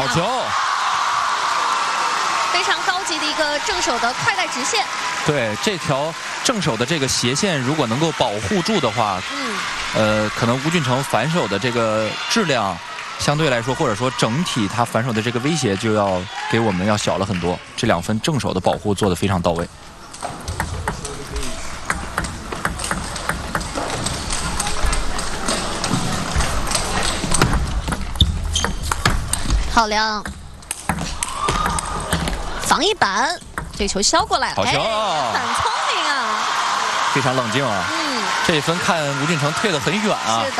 好球！ 非常高级的一个正手的快带直线。 对，这条正手的这个斜线，如果能够保护住的话，可能吴俊成反手的这个质量相对来说，或者说整体他反手的这个威胁就要给我们要小了很多。这2分正手的保护做得非常到位。 郝亮防一板，这球削过来， 好球！ 很聪明啊， 非常冷静啊。这一分看吴俊成退得很远啊。 是的，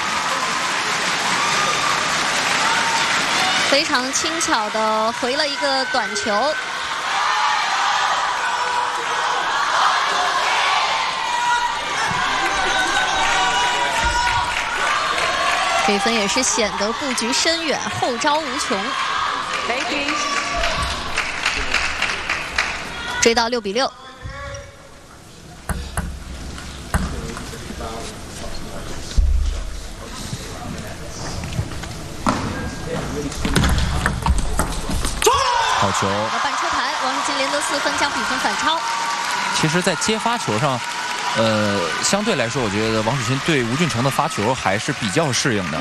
非常轻巧的回了一个短球。这分也是显得布局深远，后招无穷。追到6比6。 好球！ 半出台，王楚钦连得4分，将比分反超。 其实，在接发球上，相对来说，我觉得王楚钦对吴俊成的发球还是比较适应的。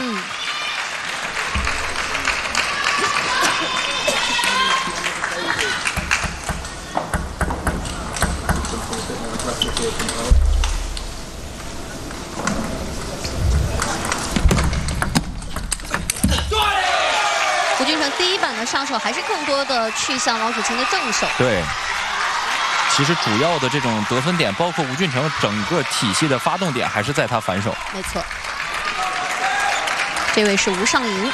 吴俊成第一板的上手还是更多的去向王楚钦的正手。 对。其实主要的这种得分点，包括吴俊成整个体系的发动点，还是在他反手。 没错，这位是吴尚莹。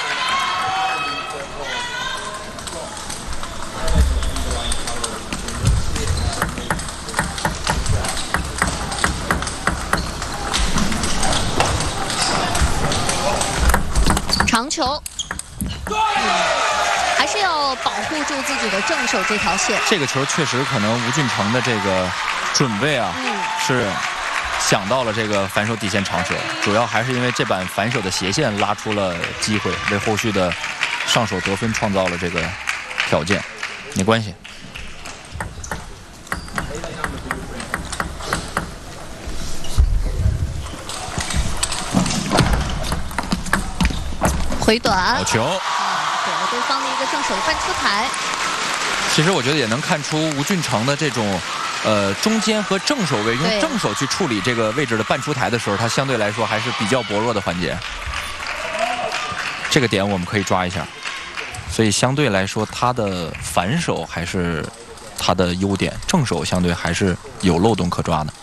长球。还是要保护住自己的正手这条线。 这个球确实可能吴俊成的这个准备啊，是想到了这个反手底线长球，主要还是因为这板反手的斜线拉出了机会，为后续的上手得分创造了这个条件。没关系。 回短。 好球！ 给了对方的一个正手的半出台。 其实我觉得也能看出吴俊成的这种，中间和正手位用正手去处理这个位置的半出台的时候，他相对来说还是比较薄弱的环节。这个点我们可以抓一下。所以相对来说，他的反手还是他的优点，正手相对还是有漏洞可抓的。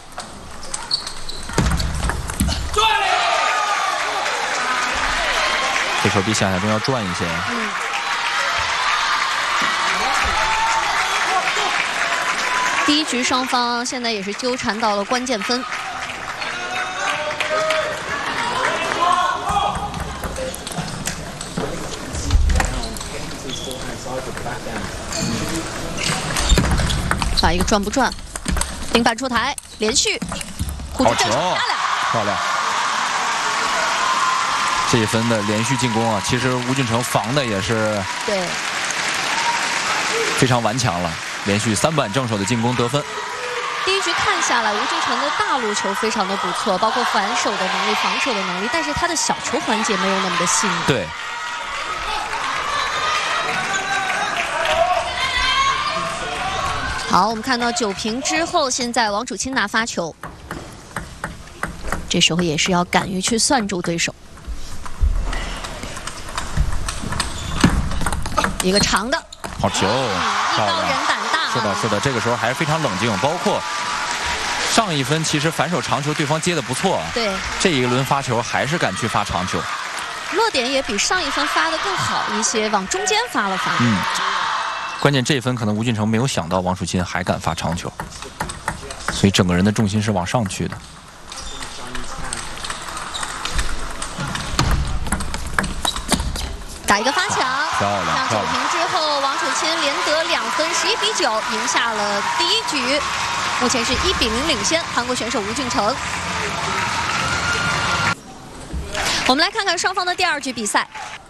这球比想象中要转一些。 第一局双方现在也是纠缠到了关键分。下一个转不转？顶板出台，连续，护住正手， 漂亮！这一分的连续进攻啊，其实吴俊成防的也是非常顽强了。连续3板正手的进攻得分。 第一局看下来，吴俊成的大路球非常的不错，包括反手的能力、防守的能力，但是他的小球环节没有那么的细腻。 对。 好，我们看到9平之后，现在王楚钦拿发球，这时候也是要敢于去算住对手。一个长的， 好球， 一刀人胆大。 是的，是的，这个时候还是非常冷静。包括上一分，其实反手长球对方接的不错， 对， 这一轮发球还是敢去发长球， 落点也比上一分发的更好一些，往中间发了发。 关键这一分可能吴俊成没有想到王楚钦还敢发长球，所以整个人的重心是往上去的。 打一个发抢， 漂亮！ 像9平之后，王楚钦连得2分，11比9赢下了第一局，目前是1比0领先韩国选手吴俊成。我们来看看双方的第2局比赛。